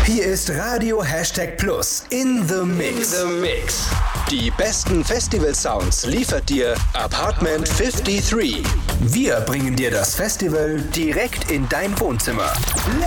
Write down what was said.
Hier ist Radio #Plus in the Mix. Die besten Festival-Sounds liefert dir Apartment 53. Wir bringen dir das Festival direkt in dein Wohnzimmer.